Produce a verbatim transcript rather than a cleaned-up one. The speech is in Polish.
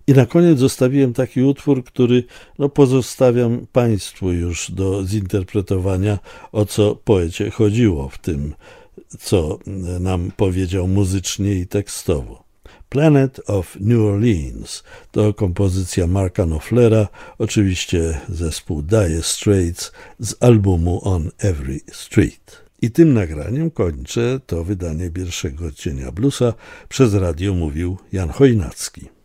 I na koniec zostawiłem taki utwór, który no, pozostawiam Państwu już do zinterpretowania, o co poecie chodziło w tym, co nam powiedział muzycznie i tekstowo. Planet of New Orleans to kompozycja Marka Knopflera, oczywiście zespół Dire Straits z albumu On Every Street. I tym nagraniem kończę to wydanie pierwszego odcienia bluesa. Przez radio mówił Jan Chojnacki.